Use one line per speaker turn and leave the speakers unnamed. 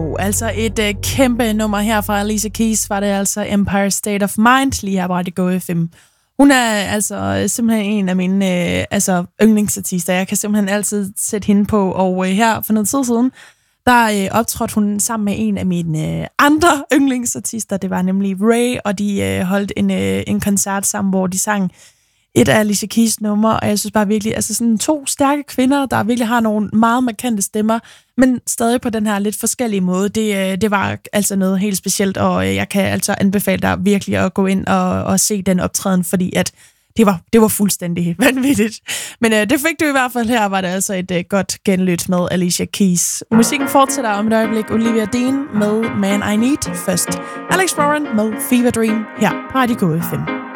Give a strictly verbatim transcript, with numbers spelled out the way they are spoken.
Wow, altså et uh, kæmpe nummer her fra Alicia Keys, var det altså Empire State of Mind, lige her på Radio Go F M. Hun er altså simpelthen en af mine uh, altså, yndlingsartister. Jeg kan simpelthen altid sætte hende på, og uh, her for noget tid siden, der uh, optrådte hun sammen med en af mine uh, andre yndlingsartister. Det var nemlig Ray, og de uh, holdt en, uh, en koncert sammen, hvor de sang et af Alicia Keys' numre, og jeg synes bare virkelig, altså sådan to stærke kvinder, der virkelig har nogle meget markante stemmer, men stadig på den her lidt forskellige måde. Det, det var altså noget helt specielt, og jeg kan altså anbefale dig virkelig at gå ind og, og se den optræden, fordi at det var, det var fuldstændig vanvittigt. Men øh, det fik du i hvert fald her, var det altså et øh, godt genlyt med Alicia Keys. Musikken fortsætter om et øjeblik. Olivia Dean med Man I Need først. Alex Warren med Fever Dream her på Radio Go F M.